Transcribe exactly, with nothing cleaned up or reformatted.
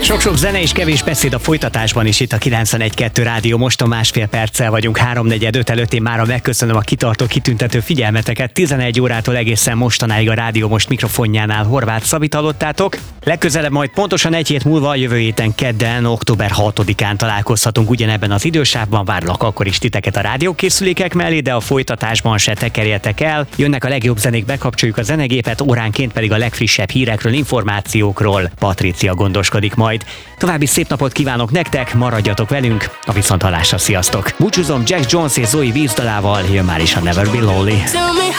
Sok-sok zene és kevés beszéd a folytatásban is itt a kilencvenegy kettő Rádió. Most a másfél perccel vagyunk háromnegyed öt előtt. Én mára megköszönöm a kitartó, kitüntető figyelmeteket. tizenegy órától egészen mostanáig a Rádió Most mikrofonjánál Horváth Szabit hallottátok. Legközelebb majd pontosan egy hét múlva, a jövő héten kedden, október hatodikán találkozhatunk ugyanebben az idősávban. Várlak akkor is titeket a rádiókészülékek mellé, de a folytatásban se tekerjetek el. Jönnek a legjobb zenék, bekapcsoljuk a zenegépet, óránként pedig a legfrissebb hírekről, információkról Patricia gondoskodik majd. További szép napot kívánok nektek, maradjatok velünk, a viszonthallásra, sziasztok! Búcsúzom Jack Jones és Zoe vízdalával, jön már is a Never Be Lonely.